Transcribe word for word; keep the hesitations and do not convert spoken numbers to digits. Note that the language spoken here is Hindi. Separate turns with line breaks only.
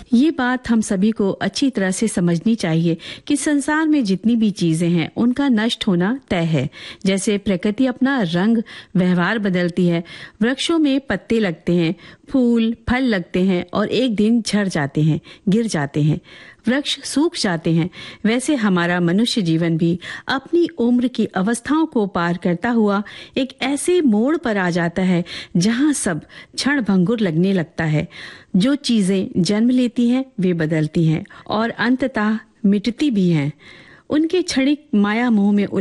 ये बात हम सभी को अच्छी तरह से समझनी चाहिए कि संसार में जितनी भी चीजें हैं उनका नष्ट होना तय है। जैसे प्रकृति अपना रंग व्यवहार बदलती है, वृक्षों में पत्ते लगते हैं, फूल फल लगते हैं और एक दिन झड़ जाते हैं, गिर जाते हैं, वृक्ष सूख जाते हैं। वैसे हमारा मनुष्य जीवन भी अपनी उम्र की अवस्थाओं को पार करता हुआ एक ऐसे मोड़ पर आ जाता है जहां सब क्षण भंगुर लगने लगता है। जो चीजें जन्म लेती हैं वे बदलती हैं और अंततः मिटती भी हैं। उनके क्षणिक माया मोह में